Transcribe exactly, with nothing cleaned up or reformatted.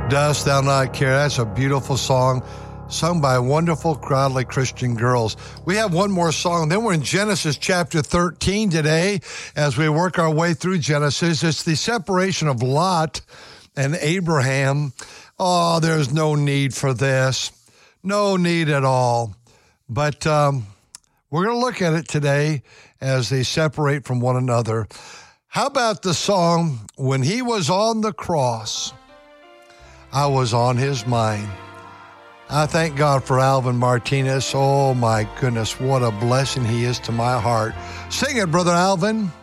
Dost Thou Not Care? That's a beautiful song sung by wonderful, godly Christian girls. We have one more song. Then we're in Genesis chapter thirteen today as we work our way through Genesis. It's the separation of Lot and Abraham. Oh, there's no need for this. No need at all. But um, we're going to look at it today as they separate from one another. How about the song, When He Was on the Cross, I Was on His Mind? I thank God for Alvin Martinez. Oh, my goodness, what a blessing he is to my heart. Sing it, Brother Alvin.